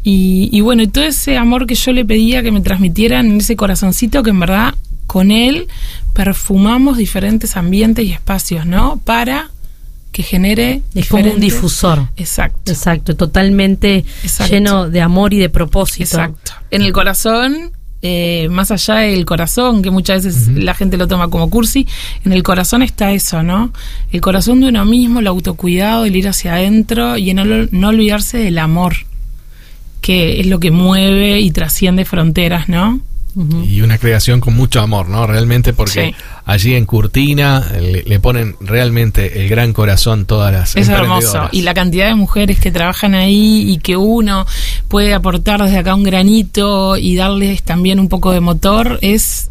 Y bueno, y todo ese amor que yo le pedía que me transmitieran en ese corazoncito, que en verdad con él perfumamos diferentes ambientes y espacios, ¿no? Para que genere es como un difusor. Exacto, totalmente lleno de amor y de propósito. Exacto. En el corazón, más allá del corazón, que muchas veces la gente lo toma como cursi, en el corazón está eso, ¿no? El corazón de uno mismo, el autocuidado, el ir hacia adentro y no olvidarse del amor, que es lo que mueve y trasciende fronteras, ¿no? Y una creación con mucho amor, ¿no? Realmente, porque allí en Curtina le ponen realmente el gran corazón todas las emprendedoras. Es hermoso. Y la cantidad de mujeres que trabajan ahí y que uno puede aportar desde acá un granito y darles también un poco de motor,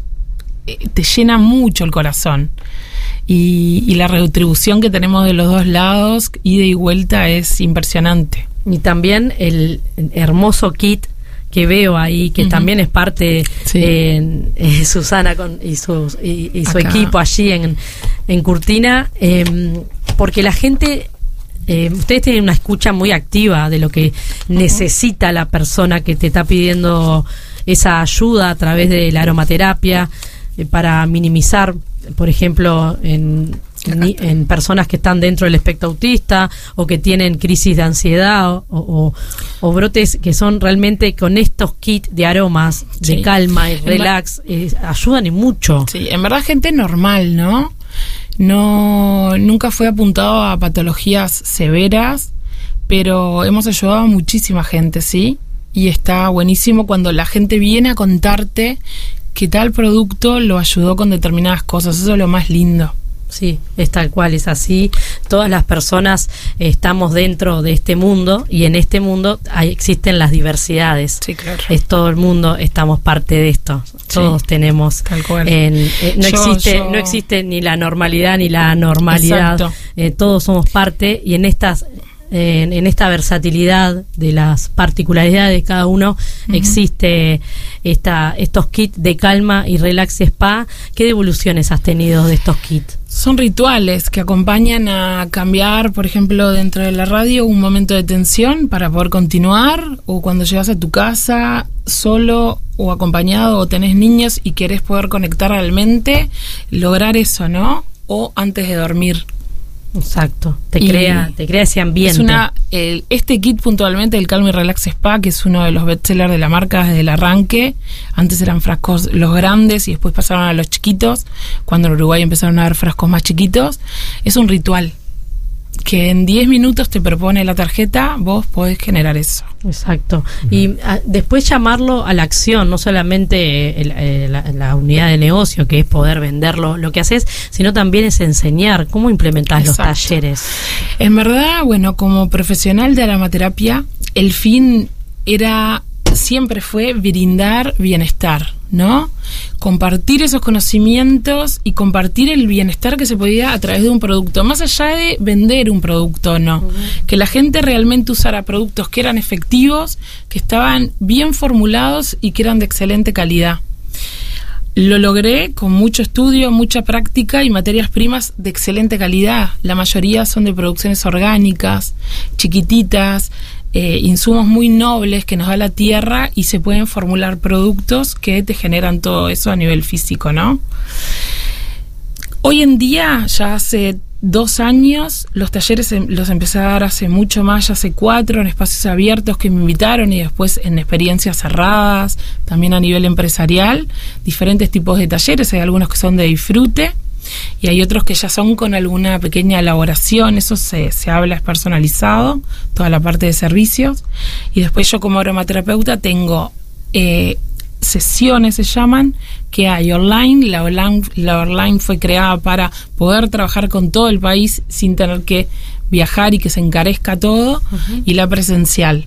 te llena mucho el corazón. Y la retribución que tenemos de los dos lados, ida y vuelta, es impresionante. Y también el hermoso kit que veo ahí, que también es parte Susana y su equipo allí en Curtina, porque la gente, ustedes tienen una escucha muy activa de lo que necesita la persona que te está pidiendo esa ayuda a través de la aromaterapia, para minimizar, por ejemplo, en personas que están dentro del espectro autista o que tienen crisis de ansiedad o brotes que son realmente con estos kits de aromas, de calma y relax, ayudan y mucho. Sí, en verdad gente normal, ¿no? Nunca fue apuntado a patologías severas, pero hemos ayudado a muchísima gente, ¿sí? Y está buenísimo cuando la gente viene a contarte que tal producto lo ayudó con determinadas cosas. Eso es lo más lindo. Sí, es tal cual, es así. Todas las personas estamos dentro de este mundo y en este mundo existen las diversidades. Sí, claro. Es todo el mundo, estamos parte de esto. Todos tenemos. Tal cual. No existe ni la normalidad ni la anormalidad. Todos somos parte y en esta versatilidad de las particularidades de cada uno existe estos kits de calma y relax spa. ¿Qué devoluciones has tenido de estos kits? Son rituales que acompañan a cambiar, por ejemplo, dentro de la radio un momento de tensión para poder continuar, o cuando llegas a tu casa solo o acompañado o tenés niños y querés poder conectar realmente, lograr eso, ¿no? O antes de dormir. Exacto, te crea ese ambiente. Este kit puntualmente, el Calma y Relax Spa, que es uno de los bestsellers de la marca desde el arranque. Antes eran frascos los grandes y después pasaron a los chiquitos. Cuando en Uruguay empezaron a haber frascos más chiquitos. Es un ritual que en 10 minutos te propone la tarjeta, vos podés generar eso. Exacto. Y después llamarlo a la acción, no solamente la unidad de negocio, que es poder venderlo, lo que haces, sino también es enseñar cómo implementás los talleres. En verdad, bueno, como profesional de aromaterapia, el fin siempre fue brindar bienestar, ¿no? Compartir esos conocimientos y compartir el bienestar que se podía a través de un producto, más allá de vender un producto, ¿no? Que la gente realmente usara productos que eran efectivos, que estaban bien formulados y que eran de excelente calidad. Lo logré con mucho estudio, mucha práctica y materias primas de excelente calidad. La mayoría son de producciones orgánicas, chiquititas, insumos muy nobles que nos da la tierra, y se pueden formular productos que te generan todo eso a nivel físico, ¿no? Hoy en día, ya hace 2 años, los talleres los empecé a dar hace mucho más, ya hace 4, en espacios abiertos que me invitaron, y después en experiencias cerradas, también a nivel empresarial, diferentes tipos de talleres. Hay algunos que son de disfrute y hay otros que ya son con alguna pequeña elaboración. Eso se habla, es personalizado, toda la parte de servicios. Y después yo como aromaterapeuta tengo sesiones, se llaman, que hay online. La online fue creada para poder trabajar con todo el país sin tener que viajar y que se encarezca todo, y la presencial.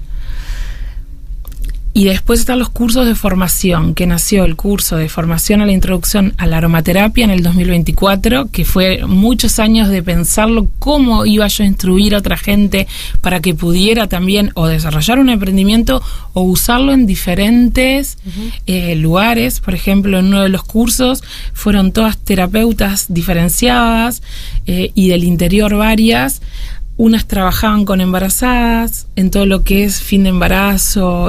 Y después están los cursos de formación, que nació el curso de formación a la introducción a la aromaterapia en el 2024, que fue muchos años de pensarlo, cómo iba yo a instruir a otra gente para que pudiera también o desarrollar un emprendimiento o usarlo en diferentes lugares. Por ejemplo, en uno de los cursos fueron todas terapeutas diferenciadas y del interior varias. Unas trabajaban con embarazadas, en todo lo que es fin de embarazo